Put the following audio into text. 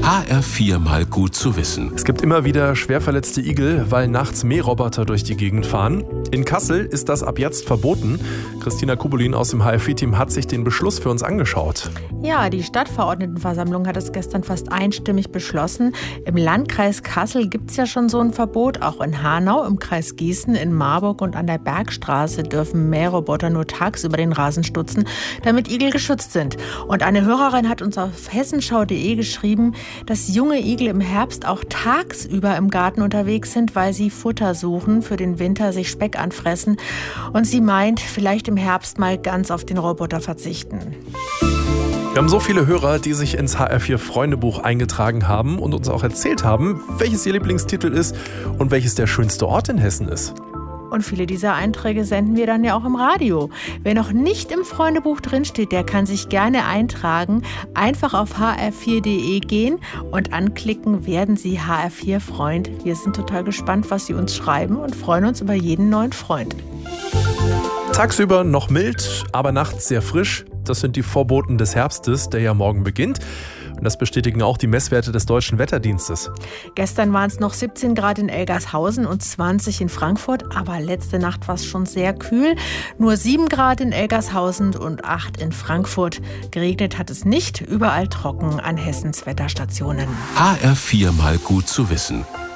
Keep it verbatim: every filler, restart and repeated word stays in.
H R vier mal gut zu wissen. Es gibt immer wieder schwer verletzte Igel, weil nachts Mähroboter durch die Gegend fahren. In Kassel ist das ab jetzt verboten. Christina Kubulin aus dem H R vier-Team hat sich den Beschluss für uns angeschaut. Ja, die Stadtverordnetenversammlung hat es gestern fast einstimmig beschlossen. Im Landkreis Kassel gibt es ja schon so ein Verbot. Auch in Hanau, im Kreis Gießen, in Marburg und an der Bergstraße dürfen Mähroboter nur tagsüber den Rasen stutzen, damit Igel geschützt sind. Und eine Hörerin hat uns auf hessenschau punkt de geschrieben, dass junge Igel im Herbst auch tagsüber im Garten unterwegs sind, weil sie Futter suchen, für den Winter sich Speck anfressen. Und sie meint, vielleicht im Herbst mal ganz auf den Roboter verzichten. Wir haben so viele Hörer, die sich ins H R vier Freundebuch eingetragen haben und uns auch erzählt haben, welches ihr Lieblingstitel ist und welches der schönste Ort in Hessen ist. Und viele dieser Einträge senden wir dann ja auch im Radio. Wer noch nicht im Freundebuch drinsteht, der kann sich gerne eintragen. Einfach auf h r vier punkt de gehen und anklicken, werden Sie H R vier Freund. Wir sind total gespannt, was Sie uns schreiben und freuen uns über jeden neuen Freund. Tagsüber noch mild, aber nachts sehr frisch. Das sind die Vorboten des Herbstes, der ja morgen beginnt. Und das bestätigen auch die Messwerte des Deutschen Wetterdienstes. Gestern waren es noch siebzehn Grad in Elgershausen und zwanzig in Frankfurt. Aber letzte Nacht war es schon sehr kühl. Nur sieben Grad in Elgershausen und acht in Frankfurt. Geregnet hat es nicht. Überall trocken an Hessens Wetterstationen. H R vier mal gut zu wissen.